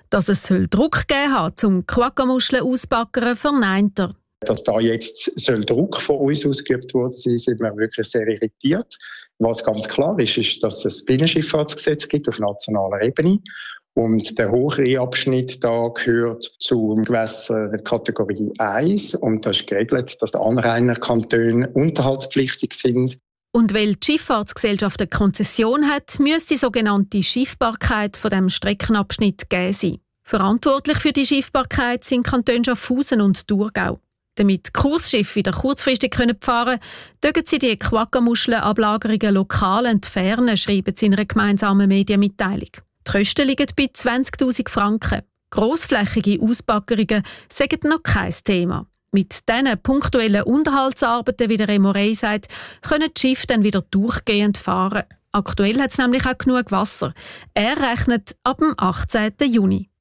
Dass es Druck geben soll, um Quagga-Muscheln auszubaggern, verneint er. Dass da jetzt Druck von uns ausgeübt worden ist, sind wir wirklich sehr irritiert. Was ganz klar ist, ist, dass es ein Binnenschifffahrtsgesetz gibt auf nationaler Ebene. Und der Hochrheabschnitt da gehört zum Gewässer Kategorie 1. Und da ist geregelt, dass die Anrainerkantone unterhaltspflichtig sind. Und weil die Schifffahrtsgesellschaft eine Konzession hat, müsste die sogenannte Schiffbarkeit von dem Streckenabschnitt gegeben sein. Verantwortlich für die Schiffbarkeit sind Kantone Schaffhausen und Thurgau. Damit Kursschiffe wieder kurzfristig fahren können, dürfen sie die Quagga-Muschelablagerungen lokal entfernen, schreiben sie in einer gemeinsamen Medienmitteilung. Die Kosten liegen bei 20'000 Franken. Grossflächige Ausbaggerungen sind noch kein Thema. Mit diesen punktuellen Unterhaltsarbeiten, wie der Remorey sagt, können die Schiffe dann wieder durchgehend fahren. Aktuell hat es nämlich auch genug Wasser. Er rechnet ab dem 18. Juni.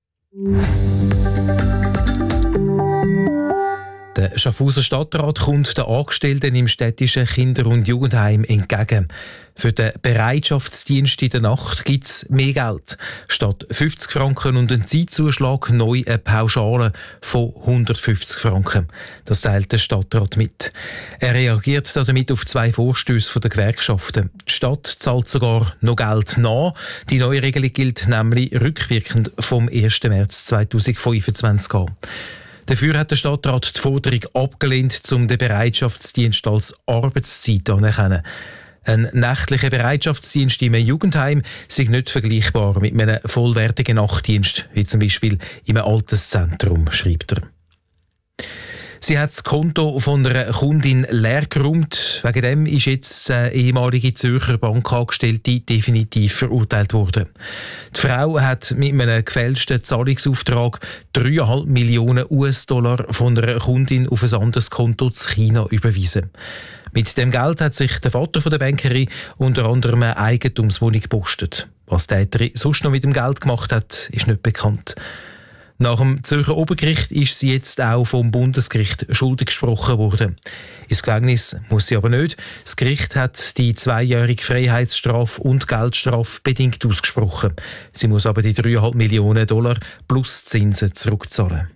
Der Schaffhauser Stadtrat kommt den Angestellten im städtischen Kinder- und Jugendheim entgegen. Für den Bereitschaftsdienst in der Nacht gibt es mehr Geld. Statt 50 Franken und einen Zeitzuschlag neu eine Pauschale von 150 Franken. Das teilt der Stadtrat mit. Er reagiert damit auf 2 Vorstösse der Gewerkschaften. Die Stadt zahlt sogar noch Geld nach. Die neue Regelung gilt nämlich rückwirkend vom 1. März 2025 an. Dafür hat der Stadtrat die Forderung abgelehnt, um den Bereitschaftsdienst als Arbeitszeit anerkennen. Ein nächtlicher Bereitschaftsdienst im Jugendheim sei nicht vergleichbar mit einem vollwertigen Nachtdienst, wie zum Beispiel im Alterszentrum, schreibt er. Sie hat das Konto von einer Kundin leer geräumt. Wegen dem ist jetzt eine ehemalige Zürcher Bankangestellte definitiv verurteilt worden. Die Frau hat mit einem gefälschten Zahlungsauftrag 3,5 Millionen US-Dollar von einer Kundin auf ein anderes Konto zu China überwiesen. Mit dem Geld hat sich der Vater der Bankerin unter anderem eine Eigentumswohnung gepostet. Was die Täterin sonst noch mit dem Geld gemacht hat, ist nicht bekannt. Nach dem Zürcher Obergericht ist sie jetzt auch vom Bundesgericht schuldig gesprochen worden. Ins Gefängnis muss sie aber nicht. Das Gericht hat die 2-jährige Freiheitsstrafe und Geldstrafe bedingt ausgesprochen. Sie muss aber die 3,5 Millionen Dollar plus Zinsen zurückzahlen.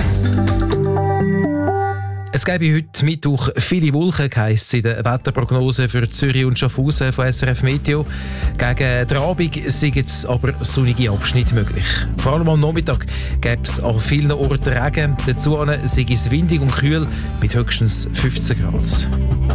Es gäbe heute Mittwoch viele Wolken, heisst es in der Wetterprognose für Zürich und Schaffhausen von SRF Meteo. Gegen den Abend sind jetzt aber sonnige Abschnitte möglich. Vor allem am Nachmittag gäbe es an vielen Orten Regen. Dazu sei es windig und kühl mit höchstens 15 Grad.